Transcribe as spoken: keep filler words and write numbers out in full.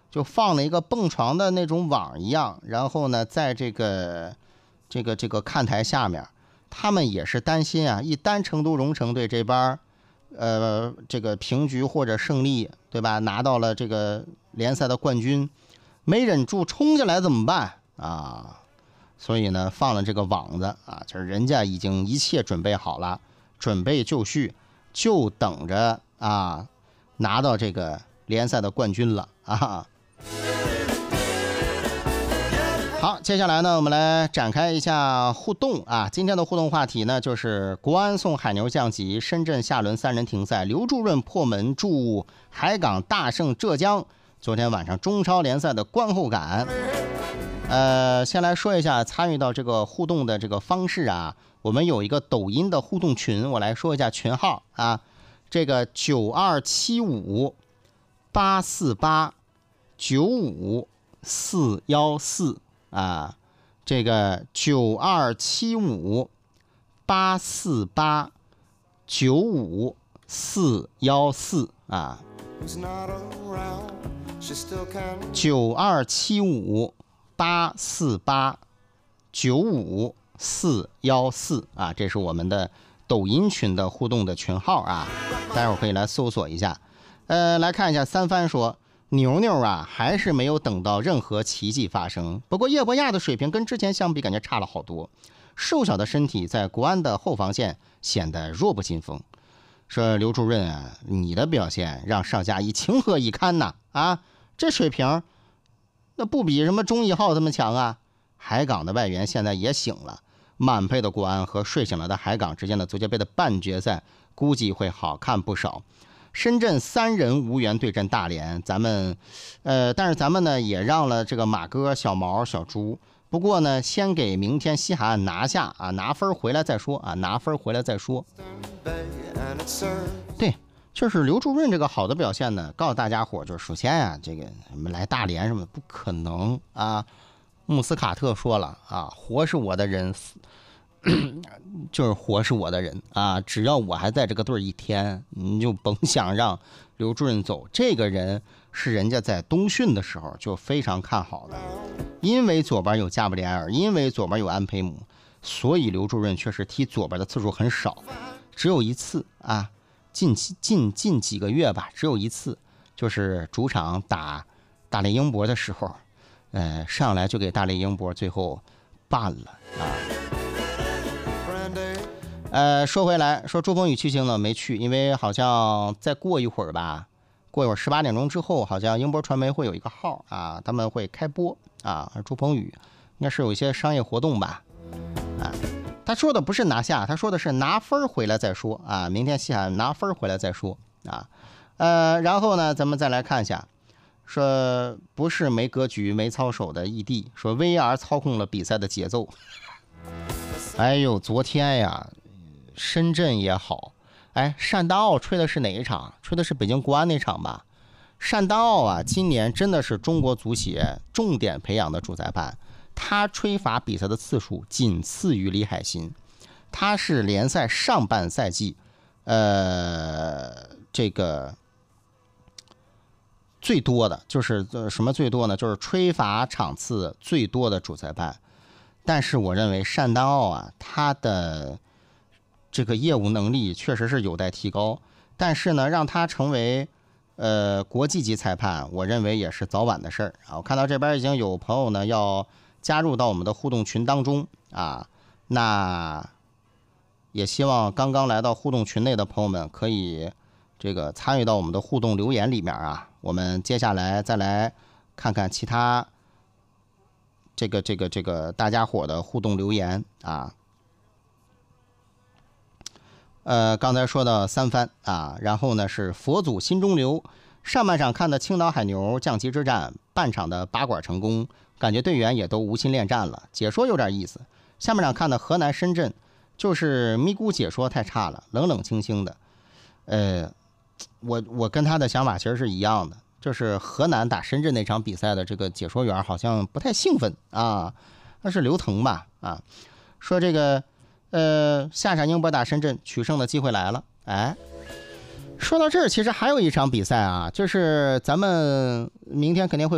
就放了一个蹦床的那种网一样，然后呢，在这个这个这个看台下面，他们也是担心啊，一旦成都蓉城队这边呃这个平局或者胜利，对吧？拿到了这个联赛的冠军，没忍住冲下来怎么办啊？所以呢，放了这个网子啊，就是人家已经一切准备好了，准备就绪，就等着啊拿到这个联赛的冠军了啊。好，接下来呢，我们来展开一下互动啊。今天的互动话题呢，就是国安送海牛降级，深圳下轮三人停赛，刘柱润破门助海港大胜浙江。昨天晚上中超联赛的观后感。呃，先来说一下参与到这个互动的这个方式啊。我们有一个抖音的互动群，我来说一下群号啊，这个九二七五八四八九五四幺四。啊，这个九二七五八四八九五四幺四啊，九二七五八四八九五四幺四啊，这是我们的抖音群的互动的群号啊，待会儿可以来搜索一下。呃，来看一下三番说。牛牛啊，还是没有等到任何奇迹发生。不过叶博亚的水平跟之前相比，感觉差了好多。瘦小的身体在国安的后防线显得弱不禁风。说刘主任啊，你的表现让上下一情何以堪呐！啊，这水平那不比什么钟义浩这么强啊。海港的外援现在也醒了，满配的国安和睡醒了的海港之间的足协杯的半决赛，估计会好看不少。深圳三人无缘对阵大连，咱们，呃，但是咱们呢也让了这个马哥、小毛、小猪。不过呢，先给明天西海岸拿下啊，拿分回来再说啊，拿分回来再说。对，就是刘柱润这个好的表现呢，告诉大家伙，就是首先啊，这个我们来大连什么的不可能啊。穆斯卡特说了啊，活是我的人。就是活是我的人啊！只要我还在这个队一天，你就甭想让刘主任走。这个人是人家在冬训的时候就非常看好的，因为左边有加布里埃尔，因为左边有安培姆，所以刘主任确实踢左边的次数很少，只有一次啊，近近近几个月吧，只有一次，就是主场打大连英博的时候，呃，上来就给大连英博最后办了啊。呃，说回来，说珠峰与巨星呢没去，因为好像再过一会儿吧，过一会儿十八点钟之后，好像英博传媒会有一个号啊，他们会开播啊。珠峰与应该是有一些商业活动吧，啊，他说的不是拿下，他说的是拿分回来再说啊，明天西海岸拿分回来再说啊。呃，然后呢，咱们再来看一下，说不是没格局、没操守的异地，说 V R 操控了比赛的节奏。哎呦，昨天呀。深圳也好，哎，单大奥吹的是哪一场？吹的是北京国安那场吧？单大奥啊，今年真的是中国足协重点培养的主裁判，他吹罚比赛的次数仅次于李海鑫，他是联赛上半赛季，呃，这个最多的就是什么最多呢？就是吹罚场次最多的主裁判。但是我认为单大奥啊，他的这个业务能力确实是有待提高，但是呢，让他成为呃国际级裁判，我认为也是早晚的事儿啊。我看到这边已经有朋友呢要加入到我们的互动群当中啊，那也希望刚刚来到互动群内的朋友们可以这个参与到我们的互动留言里面啊。我们接下来再来看看其他这个这个这个大家伙的互动留言啊。呃，刚才说到三番啊，然后呢是佛祖心中留。上半场看的青岛海牛降级之战，半场的拔管成功，感觉队员也都无心恋战了，解说有点意思。下半场看的河南深圳，就是咪咕解说太差了，冷冷清清的。呃，我我跟他的想法其实是一样的，就是河南打深圳那场比赛的这个解说员好像不太兴奋啊，那是刘腾吧啊，说这个。呃，下场英博打深圳取胜的机会来了。哎，说到这儿，其实还有一场比赛啊，就是咱们明天肯定会